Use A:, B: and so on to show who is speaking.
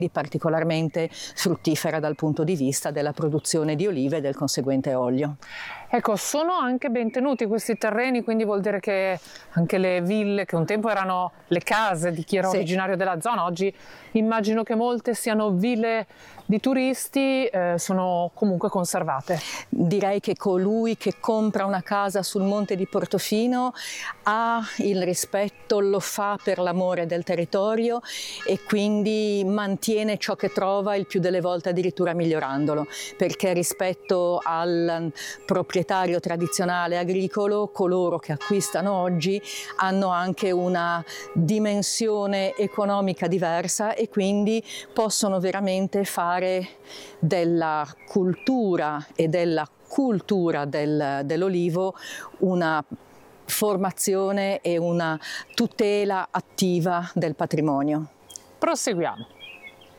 A: particolarmente fruttifera dal punto di vista della produzione di olive e del conseguente olio.
B: Ecco, sono anche ben tenuti questi terreni, quindi vuol dire che anche le ville, che un tempo erano le case di chi era originario della zona, oggi immagino che molte siano ville di turisti, sono comunque conservate.
A: Direi che colui che compra una casa sul monte di Portofino ha il rispetto, lo fa per l'amore del territorio e quindi mantiene ciò che trova, il più delle volte addirittura migliorandolo, perché rispetto al proprietario tradizionale agricolo, coloro che acquistano oggi hanno anche una dimensione economica diversa e quindi possono veramente fare della cultura e della cultura dell'olivo una formazione e una tutela attiva del patrimonio.
B: Proseguiamo.